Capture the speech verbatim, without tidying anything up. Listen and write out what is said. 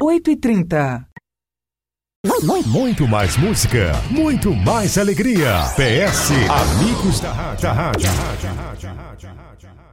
oito e trinta. Muito mais música, muito mais alegria. P S Amigos da Rádio. Da rádio.